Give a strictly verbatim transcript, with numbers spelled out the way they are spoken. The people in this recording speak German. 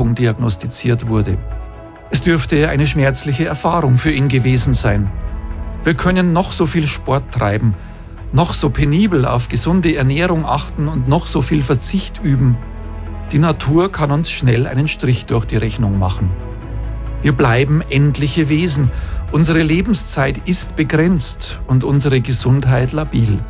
Erkrankung diagnostiziert wurde. Es dürfte eine schmerzliche Erfahrung für ihn gewesen sein. Wir können noch so viel Sport treiben, noch so penibel auf gesunde Ernährung achten und noch so viel Verzicht üben. Die Natur kann uns schnell einen Strich durch die Rechnung machen. Wir bleiben endliche Wesen. Unsere Lebenszeit ist begrenzt und unsere Gesundheit labil.